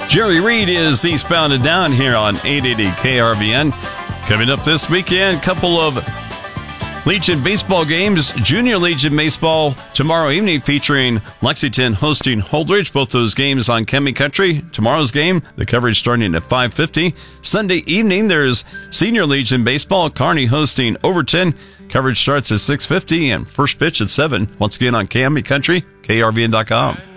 Jerry Reed is eastbound and down here on 880 KRVN. Coming up this weekend, a couple of Legion baseball games. Junior Legion baseball tomorrow evening featuring Lexington hosting Holdridge. Both those games on Chemi Country. Tomorrow's game, the coverage starting at 5:50. Sunday evening, there's Senior Legion baseball. Kearney hosting Overton. Coverage starts at 6:50 and first pitch at 7. Once again on Chemi Country, KRVN.com.